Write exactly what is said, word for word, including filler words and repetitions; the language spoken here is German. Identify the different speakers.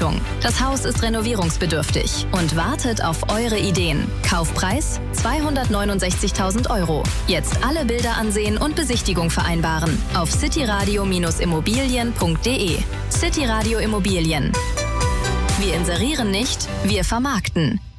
Speaker 1: Leistung. Das Haus ist renovierungsbedürftig und wartet auf eure Ideen. Kaufpreis zweihundertneunundsechzigtausend Euro. Jetzt alle Bilder ansehen und Besichtigung vereinbaren auf cityradio Immobilien punkt de. Cityradio Immobilien. Wir inserieren nicht, wir vermarkten.